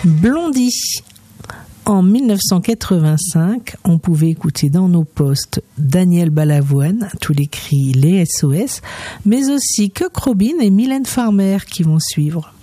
Blondie. En 1985, on pouvait écouter dans nos postes Daniel Balavoine, tous les cris, les SOS, mais aussi Kuk Robin et Mylène Farmer qui vont suivre.